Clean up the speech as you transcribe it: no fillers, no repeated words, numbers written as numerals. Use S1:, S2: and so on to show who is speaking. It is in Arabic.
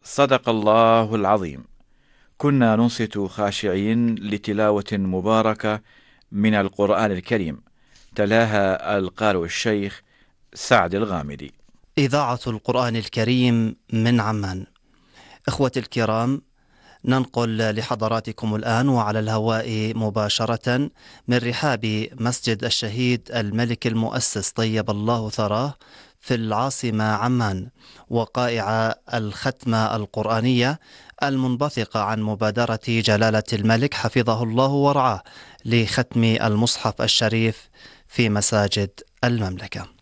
S1: صدق الله العظيم. كنا ننصت خاشعين لتلاوة مباركة من القرآن الكريم، تلاها القارئ الشيخ سعد الغامدي.
S2: إذاعة القرآن الكريم من عمان. إخوتي الكرام، ننقل لحضراتكم الآن وعلى الهواء مباشرة من رحاب مسجد الشهيد الملك المؤسس طيب الله ثراه في العاصمة عمان، وقائع الختمة القرآنية المنبثقة عن مبادرة جلالة الملك حفظه الله ورعاه لختم المصحف الشريف في مساجد المملكة.